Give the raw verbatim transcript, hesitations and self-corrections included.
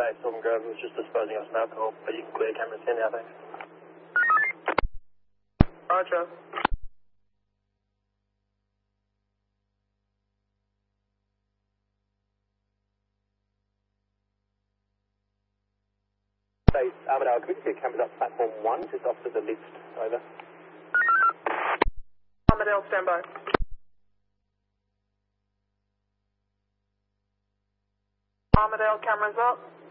Base, Silver Grove was just disposing of some alcohol, but you can clear cameras here now, thanks. Roger. Base, Armadale, can we just get cameras up platform one, just opposite the lift, over? Armadale, stand by. Armadale, cameras up.